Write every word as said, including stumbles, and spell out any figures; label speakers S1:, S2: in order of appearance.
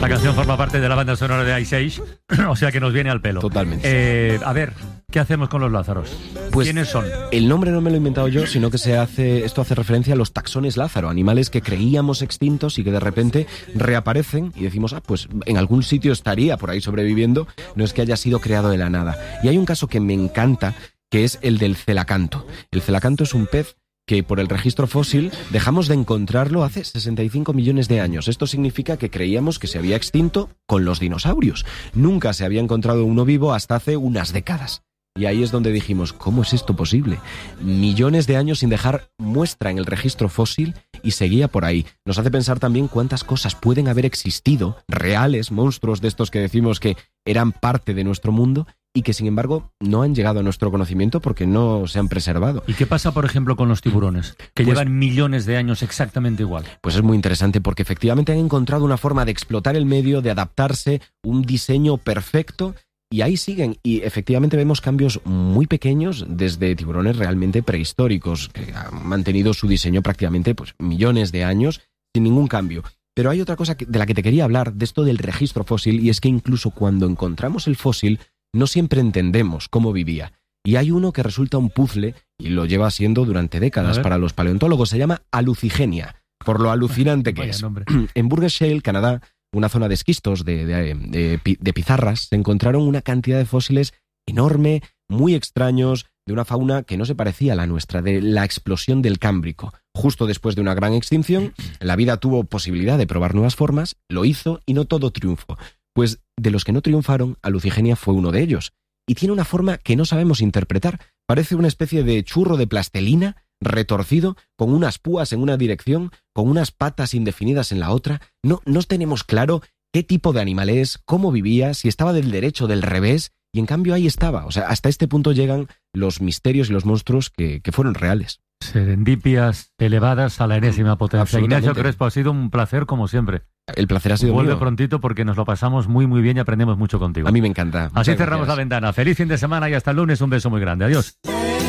S1: Esta canción forma parte de la banda sonora de Ice Age, o sea que nos viene al pelo.
S2: Totalmente.
S1: Eh, a ver, ¿qué hacemos con los Lázaros?
S2: Pues,
S1: ¿quiénes son?
S2: El nombre no me lo he inventado yo, sino que se hace, esto hace referencia a los taxones Lázaro, animales que creíamos extintos y que de repente reaparecen y decimos, ah, pues en algún sitio estaría por ahí sobreviviendo, no es que haya sido creado de la nada. Y hay un caso que me encanta, que es el del celacanto. El celacanto es un pez que por el registro fósil dejamos de encontrarlo hace sesenta y cinco millones de años. Esto significa que creíamos que se había extinto con los dinosaurios. Nunca se había encontrado uno vivo hasta hace unas décadas. Y ahí es donde dijimos, ¿cómo es esto posible? Millones de años sin dejar muestra en el registro fósil y seguía por ahí. Nos hace pensar también cuántas cosas pueden haber existido, reales, monstruos de estos que decimos que eran parte de nuestro mundo y que sin embargo no han llegado a nuestro conocimiento porque no se han preservado.
S1: ¿Y qué pasa, por ejemplo, con los tiburones? Que
S2: Pues,
S1: llevan millones de años exactamente igual.
S2: Pues es muy interesante porque efectivamente han encontrado una forma de explotar el medio, de adaptarse, un diseño perfecto. Y ahí siguen, y efectivamente vemos cambios muy pequeños desde tiburones realmente prehistóricos, que han mantenido su diseño prácticamente pues, millones de años sin ningún cambio. Pero hay otra cosa que, de la que te quería hablar, de esto del registro fósil, y es que incluso cuando encontramos el fósil, no siempre entendemos cómo vivía. Y hay uno que resulta un puzzle, y lo lleva siendo durante décadas para los paleontólogos, se llama alucigenia, por lo alucinante que es. Nombre. En Burgess Shale, Canadá, una zona de esquistos, de, de, de, de pizarras, se encontraron una cantidad de fósiles enorme, muy extraños, de una fauna que no se parecía a la nuestra, de la explosión del Cámbrico. Justo después de una gran extinción, la vida tuvo posibilidad de probar nuevas formas, lo hizo y no todo triunfó. Pues de los que no triunfaron, Alucigenia fue uno de ellos. Y tiene una forma que no sabemos interpretar. Parece una especie de churro de plastelina, retorcido, con unas púas en una dirección, con unas patas indefinidas en la otra. No, no tenemos claro qué tipo de animal es, cómo vivía, si estaba del derecho o del revés, y en cambio ahí estaba. O sea, hasta este punto llegan los misterios y los monstruos que, que fueron reales.
S1: Serendipias elevadas a la enésima potencia. Ignacio Crespo, ha sido un placer como siempre.
S2: El placer ha sido
S1: Vuelve
S2: mío.
S1: prontito porque nos lo pasamos muy muy bien y aprendemos mucho contigo.
S2: A mí me encanta.
S1: Así
S2: Muchas
S1: cerramos
S2: gracias.
S1: la ventana. Feliz fin de semana y hasta el lunes. Un beso muy grande. Adiós.